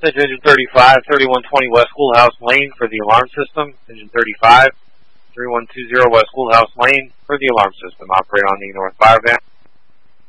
Engine 35, 3120 West Schoolhouse Lane for the alarm system. Engine 35, 3120 West Schoolhouse Lane for the alarm system. Operate on the north fire van.